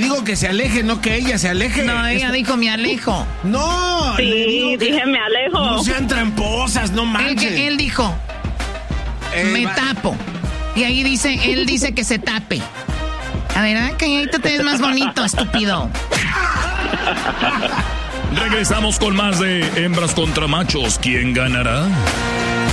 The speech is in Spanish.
digo que se aleje, no que ella se aleje. No, ella dijo me alejo. No. Sí, dije me alejo. No sean tramposas, no manches. Él dijo, me tapo. Y ahí él dice que se tape. A ver, calladito te ves más bonito, estúpido. Regresamos con más de Hembras contra Machos. ¿Quién ganará?